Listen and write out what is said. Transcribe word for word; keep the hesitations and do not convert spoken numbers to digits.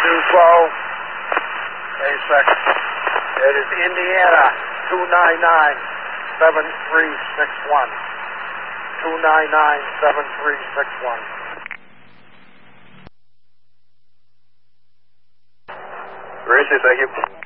two twelve. A second. It is Indiana, two nine nine, seven three six one. two nine nine, seven three six one. Gracious, thank you.